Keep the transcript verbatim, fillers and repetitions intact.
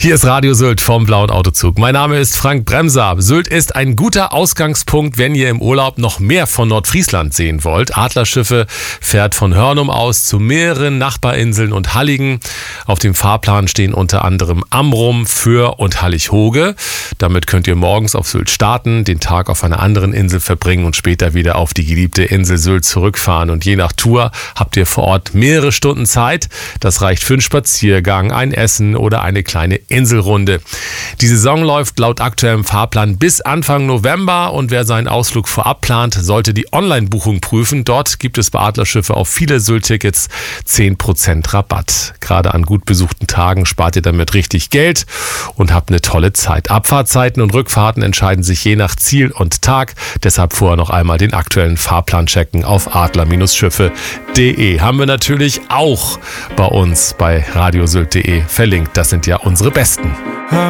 Hier ist Radio Sylt vom Blauen Autozug. Mein Name ist Frank Bremser. Sylt ist ein guter Ausgangspunkt, wenn ihr im Urlaub noch mehr von Nordfriesland sehen wollt. Adlerschiffe fährt von Hörnum aus zu mehreren Nachbarinseln und Halligen. Auf dem Fahrplan stehen unter anderem Amrum, Föhr und Hallig-Hoge. Damit könnt ihr morgens auf Sylt starten, den Tag auf einer anderen Insel verbringen und später wieder auf die geliebte Insel Sylt zurückfahren. Und je nach Tour habt ihr vor Ort mehrere Stunden Zeit. Das reicht für einen Spaziergang, ein Essen oder eine kleine Inselrunde. Die Saison läuft laut aktuellem Fahrplan bis Anfang November und wer seinen Ausflug vorab plant, sollte die Online-Buchung prüfen. Dort gibt es bei Adlerschiffe auf viele Sylt-Tickets zehn Prozent Rabatt. Gerade an gut besuchten Tagen spart ihr damit richtig Geld und habt eine tolle Zeit. Abfahrtzeiten und Rückfahrten entscheiden sich je nach Ziel und Tag. Deshalb vorher noch einmal den aktuellen Fahrplan checken auf adler Schiffe punkt de. Haben wir natürlich auch bei uns bei radiosylt punkt de verlinkt. Das sind ja unsere besten.